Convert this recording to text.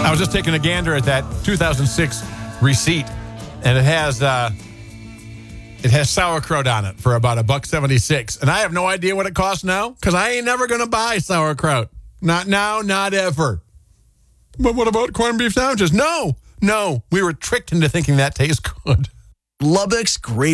I was just taking a gander at that 2006 receipt, and it has sauerkraut on it for about $1.76, and I have no idea what it costs now because I ain't never going to buy sauerkraut. Not now, not ever. But what about corned beef sandwiches? No, we were tricked into thinking that tastes good. Lubbock's great